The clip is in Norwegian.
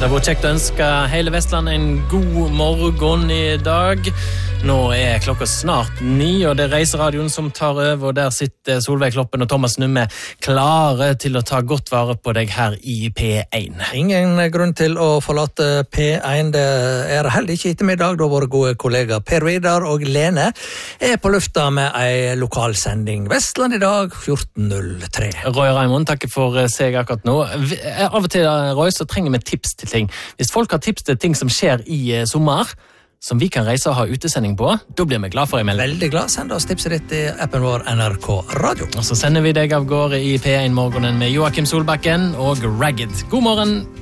Det har vært kjekt å ønske hele Vestland en god morgen I dag. Nå klokka snart 9, og det reiseradioen som tar over, og der sitter Solveig Kloppen og Thomas Numme klare til å ta godt vare på deg her I P1. Ingen grunn til å forlate P1, det heller ikke ettermiddag, da våre gode kollega Per Vidar og Lene på lufta med en lokalsending. Vestland I dag, 14.03. Roy Raimond, takk for seg akkurat nå. Av og til, Roy, så trenger vi tips til ting. Hvis folk har tips til ting som skjer I sommer, som vi kan reise og ha utesending på, da blir vi glad for en melding. Veldig glad, send oss tipset ditt I appen vår NRK Radio. Og så sender vi deg av gårde I P1-morgenen med Joakim Solbakken og Ragged. God morgen!